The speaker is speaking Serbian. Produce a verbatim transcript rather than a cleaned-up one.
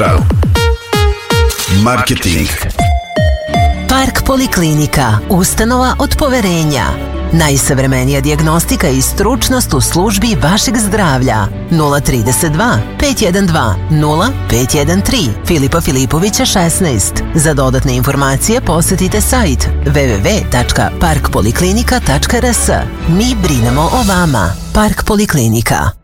Central. Marketing. Park Poliklinika, ustanova od poverenja. Najsavremenija dijagnostika i stručnost u službi vašeg zdravlja. nula tri dva, pet jedan dva, nula pet jedan tri, Filipa Filipovića šesnaest. Za dodatne informacije posetite sajt w w w tačka park poliklinika tačka r s. Mi brinemo o vama. Park Poliklinika.